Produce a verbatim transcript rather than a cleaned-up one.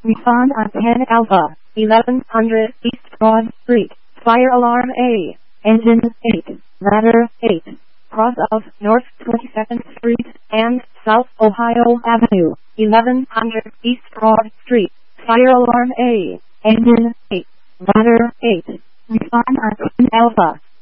Respond on ten Alpha, eleven hundred East Broad Street. Fire alarm A. Engine eight. Ladder eight. Cross of North twenty-second Street and South Ohio Avenue, eleven hundred East Broad Street. Fire alarm A. Engine eight. Ladder eight. Respond on ten Alpha,